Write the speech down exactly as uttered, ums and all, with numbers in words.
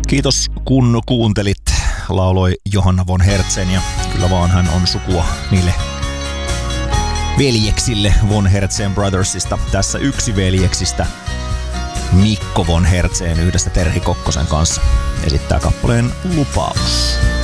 Kiitos kun kuuntelit, lauloi Johanna von Hertzen, ja kyllä vaan hän on sukua niille veljeksille Von Hertzen Brothersista. Tässä yksi veljeksistä, Mikko von Hertzen, yhdessä Terhi Kokkosen kanssa esittää kappaleen Lupaus.